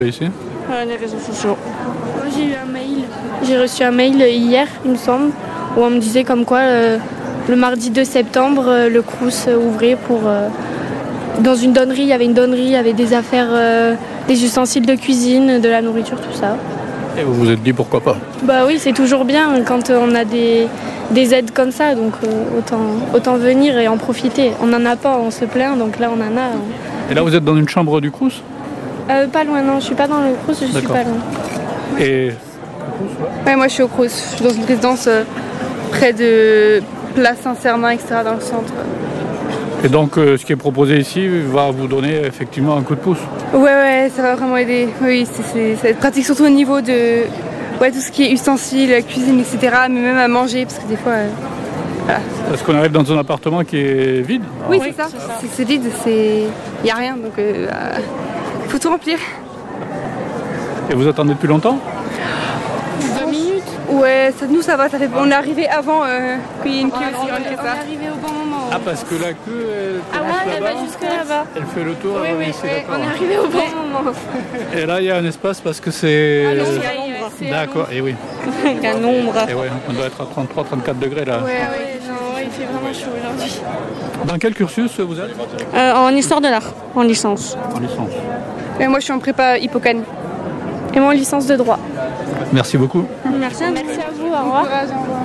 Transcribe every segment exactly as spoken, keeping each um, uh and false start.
Ici euh, Les réseaux sociaux. Moi j'ai eu un mail, j'ai reçu un mail hier il me semble, où on me disait comme quoi euh, le mardi deux septembre euh, le Crous euh, ouvrait pour... Euh, dans une donnerie, il y avait une donnerie, il y avait des affaires, euh, des ustensiles de cuisine, de la nourriture, tout ça. Et vous vous êtes dit pourquoi pas? Bah oui, c'est toujours bien quand on a des, des aides comme ça, donc euh, autant, autant venir et en profiter. On n'en a pas, on se plaint, donc là on en a. On... Et là vous êtes dans une chambre du Crous? Euh, pas loin, non, je suis pas dans le Crous, je suis D'accord. pas loin. Et Ouais, moi je suis au Crous, je suis dans une résidence euh, près de Place Saint-Sernin, et cetera, dans le centre. Et donc euh, ce qui est proposé ici va vous donner effectivement un coup de pouce? Ouais, ouais, ça va vraiment aider. Oui, c'est, c'est, ça va être pratique surtout au niveau de ouais, tout ce qui est ustensiles, la cuisine, et cetera, mais même à manger, parce que des fois... Euh, voilà. Parce qu'on arrive dans un appartement qui est vide? Oui, c'est ça, c'est, c'est vide, il n'y a rien, donc il euh, euh, faut tout remplir. Et vous attendez depuis longtemps? vingt minutes. Ouais, ça, nous ça va, ça fait... on est arrivé avant euh, qu'il y ait une queue Ouais, aussi on, grande que est, on ça. est arrivé au bon moment. Ah parce que la queue elle Ah commence ouais, elle là-bas, va jusque là-bas. elle fait le tour Oui, avant oui, ici, oui, d'accord. on est arrivé au bon moment. Et là il y a un espace parce que c'est... Ah non, c'est à l'ombre. C'est à D'accord, et oui. Il y a un nombre. Et ouais, on doit être à trente-trois trente-quatre degrés là. Ouais, ouais, non, ouais, il fait vraiment chaud aujourd'hui. Dans quel cursus vous êtes? Euh, en histoire de l'art, en licence. En licence. Et moi je suis en prépa Hippocane. Et moi en licence de droit. Merci beaucoup. Merci à vous. Merci à vous, au revoir. Courage, au revoir.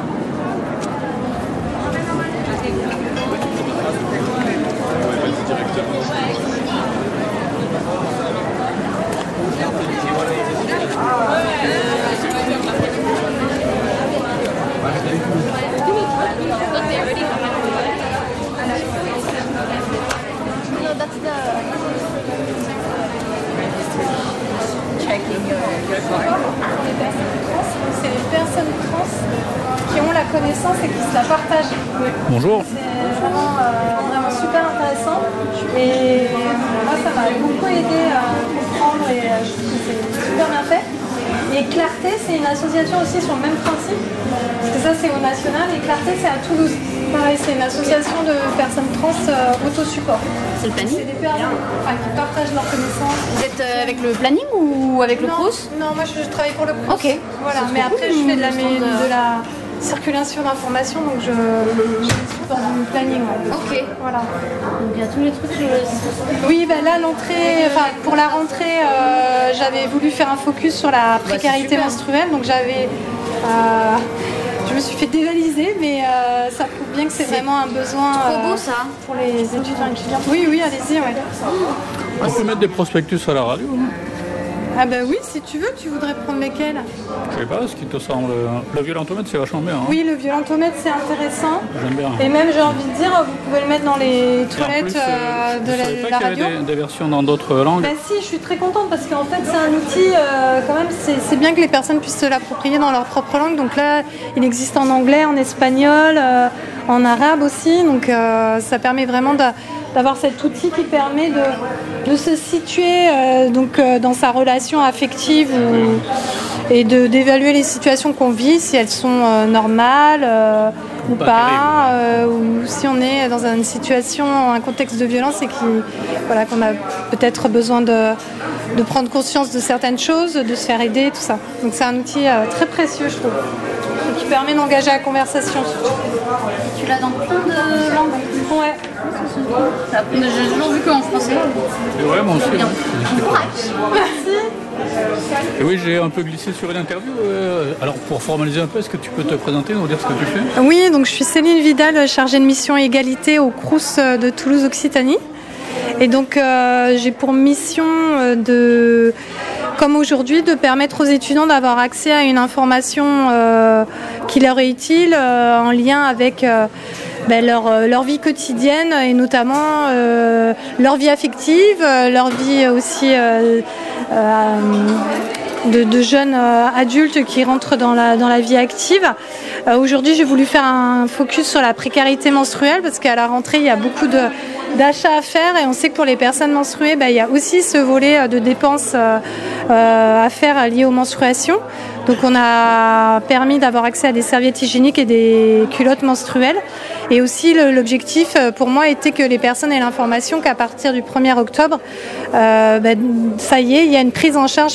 C'est les personnes trans qui ont la connaissance et qui se la partagent. Bonjour. C'est vraiment, euh, vraiment super intéressant. Et moi, ça m'a beaucoup aidé à comprendre et euh, je trouve que c'est super bien fait. Et Clarté, c'est une association aussi sur le même principe. Parce que ça, c'est au national. Et Clarté, c'est à Toulouse. Pareil, c'est une association de personnes trans euh, autosupport. C'est le planning? C'est des personnes enfin, qui partagent leurs connaissances. Vous êtes euh, avec le planning ou avec le Non, Crous? non, moi je, je travaille pour le Crous. Ok. Voilà, C'est mais trop après cool, je fais de la, le mé- stand, de la circulation d'informations, donc je, je suis dans du planning. Ouais. Ok. Voilà. Donc il y a tous les trucs sur le site. Oui, ben là l'entrée, enfin pour la rentrée, euh, j'avais voulu faire un focus sur la précarité super. menstruelle, donc j'avais, euh, je me suis fait dévaliser, mais euh, ça prouve bien que c'est, C'est vraiment un besoin trop beau, euh, ça. pour les étudiants et étudiantes. Oui, oui, allez-y, ouais. On peut mettre des prospectus à la radio, hein? Ah ben oui, si tu veux, tu voudrais prendre lesquels? Je sais pas, ce qui te semble... Le violentomètre c'est vachement bien, hein? Oui, le violentomètre c'est intéressant. J'aime bien. Et même, j'ai envie de dire, vous pouvez le mettre dans les Et en toilettes plus, euh, euh, de je la, savais de pas la qu'il y avait radio. des, des versions dans d'autres langues. Bah si, je suis très contente parce qu'en fait c'est un outil, euh, quand même, c'est, c'est bien que les personnes puissent se l'approprier dans leur propre langue. Donc là, il existe en anglais, en espagnol, euh, en arabe aussi. Donc euh, ça permet vraiment de, d'avoir cet outil qui permet de, de se situer euh, donc, euh, dans sa relation affective ou, et de, d'évaluer les situations qu'on vit, si elles sont euh, normales euh, ou Pas pas, euh, ou si on est dans une situation, un contexte de violence et qui, voilà, qu'on a peut-être besoin de, de prendre conscience de certaines choses, de se faire aider, tout ça. Donc c'est un outil euh, très précieux, je trouve, et qui permet d'engager la conversation. Tu l'as dans plein de langues. Ouais. J'ai toujours vu qu'en français. Et ouais, moi aussi. Bien. hein. Et oui, j'ai un peu glissé sur une interview. euh, Alors, pour formaliser un peu, est-ce que tu peux te présenter, nous dire ce que tu fais? Oui, donc je suis Céline Vidal, chargée de mission égalité au Crous de Toulouse-Occitanie. Et donc euh, j'ai pour mission euh, de, comme aujourd'hui, de permettre aux étudiants d'avoir accès à une information euh, qui leur est utile euh, en lien avec euh, ben, leur, euh, leur vie quotidienne et notamment euh, leur vie affective, euh, leur vie aussi euh, euh, de, de jeunes euh, adultes qui rentrent dans la, dans la vie active. Euh, aujourd'hui, j'ai voulu faire un focus sur la précarité menstruelle parce qu'à la rentrée, il y a beaucoup de d'achats à faire, et on sait que pour les personnes menstruées, bah, il y a aussi ce volet de dépenses euh, euh, à faire liées aux menstruations. Donc on a permis d'avoir accès à des serviettes hygiéniques et des culottes menstruelles. Et aussi le, l'objectif pour moi était que les personnes aient l'information qu'à partir du premier octobre, euh, bah, ça y est, il y a une prise en charge